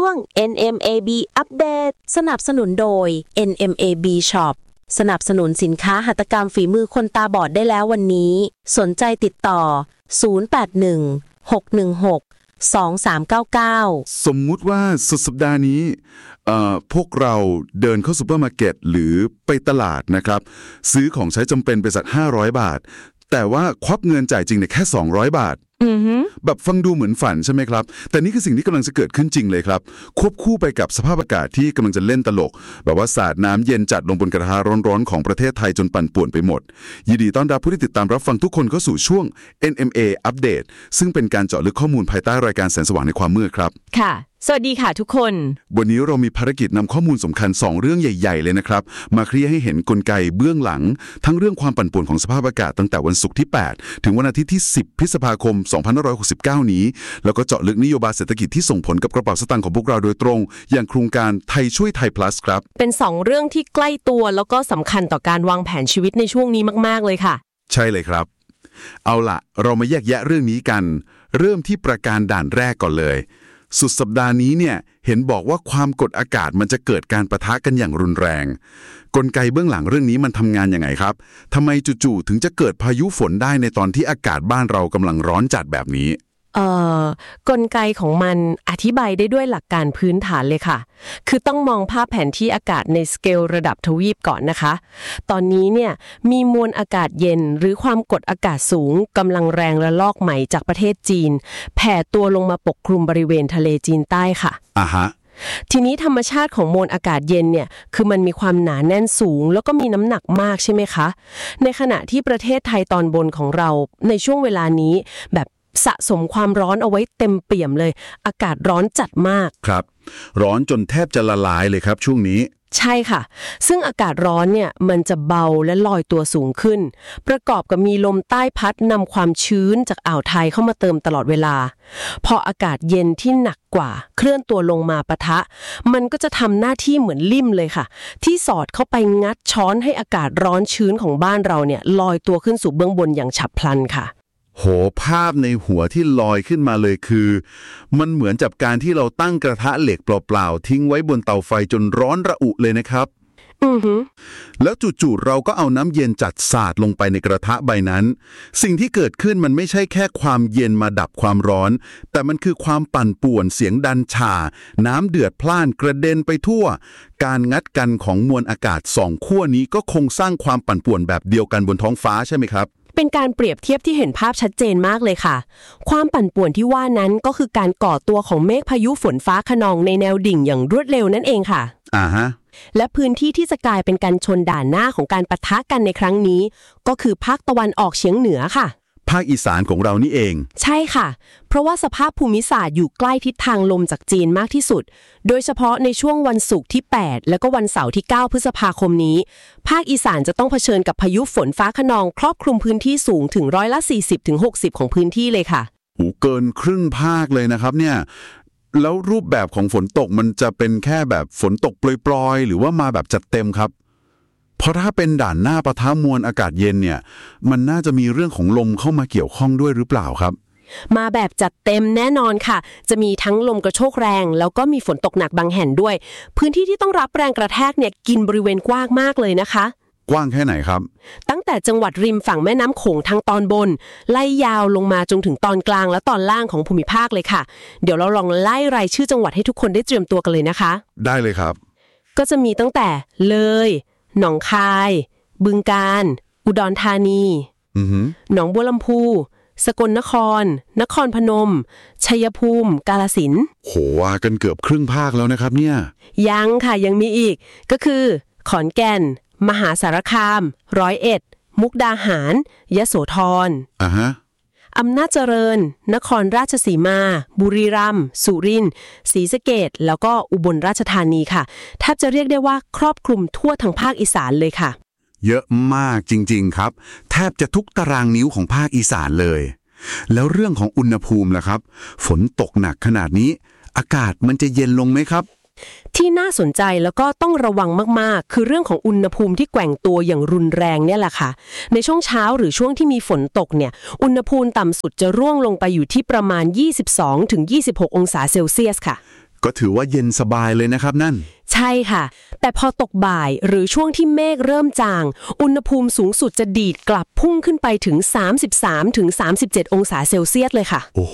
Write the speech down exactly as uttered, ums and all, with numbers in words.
วง เอ็น เอ็ม เอ บี อัปเดตสนับสนุนโดย เอ็น เอ็ม เอ บี Shop สนับสนุนสินค้าหัตถกรรมฝีมือคนตาบอดได้แล้ววันนี้สนใจติดต่อศูนย์ แปด หนึ่ง หก หนึ่ง หก สอง สาม เก้า เก้าสมมุติว่าสุดสัปดาห์นี้เอ่อพวกเราเดินเข้าซูเปอร์มาร์เก็ตหรือไปตลาดนะครับซื้อของใช้จำเป็นไปสักห้าร้อยบาทแต่ว่าควักเงินจ่ายจริงเนี่ยแค่สองร้อยบาทแบบฟังดูเหมือนฝันใช่ไหมครับแต่นี่คือสิ่งที่กำลังจะเกิดขึ้นจริงเลยครับควบคู่ไปกับสภาพอากาศที่กำลังจะเล่นตลกแบบว่าสาดน้ำเย็นจัดลงบนกระทะร้อนๆของประเทศไทยจนปั่นป่วนไปหมดยินดีต้อนรับผู้ที่ติดตามรับฟังทุกคนเข้าสู่ช่วง เอ็น เอ็ม เอ อัปเดตซึ่งเป็นการเจาะลึกข้อมูลภายใต้รายการแสงสว่างในความมืดครับค่ะสวัสดีค่ะทุกคนวันนี้เรามีภารกิจนำข้อมูลสำคัญสองเรื่องใหญ่ๆเลยนะครับมาเคลียร์ให้เห็นกลไกเบื้องหลังทั้งเรื่องความปั่นป่วนของสภาพอากาศตั้งแต่วันศุกร์ที่แปดถึงวันอาทิตย์ที่สิบพฤษภาคมสองพันห้าร้อยหกสิบเก้านี้แล้วก็เจาะลึกนโยบายเศรษฐกิจที่ส่งผลกับกระเป๋าสตางค์ของพวกเราโดยตรงอย่างโครงการไทยช่วยไทย plus ครับเป็นสองเรื่องที่ใกล้ตัวแล้วก็สำคัญต่อการวางแผนชีวิตในช่วงนี้มากๆเลยค่ะใช่เลยครับเอาล่ะเรามาแยกแยะเรื่องนี้กันเริ่มที่ประการด่านแรกก่อนเลยสุดสัปดาห์นี้เนี่ยเห็นบอกว่าความกดอากาศมันจะเกิดการปะทะกันอย่างรุนแรงกลไกเบื้องหลังเรื่องนี้มันทำงานยังไงครับทำไมจู่ๆถึงจะเกิดพายุฝนได้ในตอนที่อากาศบ้านเรากำลังร้อนจัดแบบนี้เอ่อกลไกของมันอธิบายได้ด้วยหลักการพื้นฐานเลยค่ะคือต้องมองภาพแผนที่อากาศในสเกลระดับทวีปก่อนนะคะตอนนี้เนี่ยมีมวลอากาศเย็นหรือความกดอากาศสูงกำลังแรงระลอกใหม่จากประเทศจีนแผ่ตัวลงมาปกคลุมบริเวณทะเลจีนใต้ค่ะอ่าฮะทีนี้ธรรมชาติของมวลอากาศเย็นเนี่ยคือมันมีความหนาแน่นสูงแล้วก็มีน้ำหนักมากใช่ไหมคะในขณะที่ประเทศไทยตอนบนของเราในช่วงเวลานี้แบบสะสมความร้อนเอาไว้เต็มเปี่ยมเลยอากาศร้อนจัดมากครับร้อนจนแทบจะละลายเลยครับช่วงนี้ใช่ค่ะซึ่งอากาศร้อนเนี่ยมันจะเบาและลอยตัวสูงขึ้นประกอบกับมีลมใต้พัดนำความชื้นจากอ่าวไทยเข้ามาเติมตลอดเวลาพออากาศเย็นที่หนักกว่าเคลื่อนตัวลงมาปะทะมันก็จะทำหน้าที่เหมือนลิ่มเลยค่ะที่สอดเข้าไปงัดช้อนให้อากาศร้อนชื้นของบ้านเราเนี่ยลอยตัวขึ้นสู่เบื้องบนอย่างฉับพลันค่ะโหภาพในหัวที่ลอยขึ้นมาเลยคือมันเหมือนกับการที่เราตั้งกระทะเหล็กเปล่าๆทิ้งไว้บนเตาไฟจนร้อนระอุเลยนะครับอือฮึแล้วจู่ๆเราก็เอาน้ำเย็นจัดสาดลงไปในกระทะใบนั้นสิ่งที่เกิดขึ้นมันไม่ใช่แค่ความเย็นมาดับความร้อนแต่มันคือความปั่นป่วนเสียงดันฉ่าน้ำเดือดพล่านกระเด็นไปทั่วการงัดกันของมวลอากาศสองขั้วนี้ก็คงสร้างความปั่นป่วนแบบเดียวกันบนท้องฟ้าใช่ไหมครับเป็นการเปรียบเทียบที่เห็นภาพชัดเจนมากเลยค่ะความปั่นป่วนที่ว่านั้นก็คือการก่อตัวของเมฆพายุฝนฟ้าคะนองในแนวดิ่งอย่างรวดเร็วนั่นเองค่ะอ่าฮะและพื้นที่ที่จะกลายเป็นการชนด่านหน้าของการปะทะกันในครั้งนี้ก็คือภาคตะวันออกเฉียงเหนือค่ะภาคอีสานของเรานี่เองใช่ค่ะเพราะว่าสภาพภูมิศาสตร์อยู่ใกล้ทิศทางลมจากจีนมากที่สุดโดยเฉพาะในช่วงวันศุกร์ที่แปดแล้วก็วันเสาร์ที่เก้าพฤษภาคมนี้ภาคอีสานจะต้องเผชิญกับพายุฝนฟ้าคะนองครอบคลุมพื้นที่สูงถึงร้อยละ สี่สิบถึงหกสิบ ของพื้นที่เลยค่ะโอ้เกินครึ่งภาคเลยนะครับเนี่ยแล้วรูปแบบของฝนตกมันจะเป็นแค่แบบฝนตกปล่อยๆหรือว่ามาแบบจัดเต็มครับเพราะถ้าเป็นด่านหน้าปะทะมวลอากาศเย็นเนี่ยมันน่าจะมีเรื่องของลมเข้ามาเกี่ยวข้องด้วยหรือเปล่าครับมาแบบจัดเต็มแน่นอนค่ะจะมีทั้งลมกระโชกแรงแล้วก็มีฝนตกหนักบางแห่งด้วยพื้นที่ที่ต้องรับแรงกระแทกเนี่ยกินบริเวณกว้างมากเลยนะคะกว้างแค่ไหนครับตั้งแต่จังหวัดริมฝั่งแม่น้ำโขงทางตอนบนไล่ยาวลงมาจนถึงตอนกลางและตอนล่างของภูมิภาคเลยค่ะเดี๋ยวเราลองไล่รายชื่อจังหวัดให้ทุกคนได้เตรียมตัวกันเลยนะคะได้เลยครับก็จะมีตั้งแต่เลยหนองคายบึงกาฬอุดรธานีอือหือหนองบัวลำพูสกลนครนครพนมชัยภูมิกาฬสินธุ์โหว่ากันเกือบครึ่งภาคแล้วนะครับเนี่ยยังค่ะยังมีอีกก็คือขอนแก่นมหาสารคามร้อยเอ็ดมุกดาหารยโสธรอ่าฮะอำนาจเจริญนครราชสีมาบุรีรัมย์สุรินทร์ศรีสะเกษแล้วก็อุบลราชธานีค่ะแทบจะเรียกได้ว่าครอบคลุมทั่วทั้งภาคอีสานเลยค่ะเยอะมากจริงๆครับแทบจะทุกตารางนิ้วของภาคอีสานเลยแล้วเรื่องของอุณหภูมิล่ะครับฝนตกหนักขนาดนี้อากาศมันจะเย็นลงไหมครับที่น่าสนใจแล้วก็ต้องระวังมากๆคือเรื่องของอุณหภูมิที่แกว่งตัวอย่างรุนแรงเนี่ยแหละค่ะในช่วงเช้าหรือช่วงที่มีฝนตกเนี่ยอุณหภูมิต่ำสุดจะร่วงลงไปอยู่ที่ประมาณ ยี่สิบสองถึงยี่สิบหก องศาเซลเซียสค่ะก็ถือว่าเย็นสบายเลยนะครับนั่นใช่ค่ะแต่พอตกบ่ายหรือช่วงที่เมฆเริ่มจางอุณหภูมิสูงสุดจะดีดกลับพุ่งขึ้นไปถึง สามสิบสามถึงสามสิบเจ็ด องศาเซลเซียสเลยค่ะ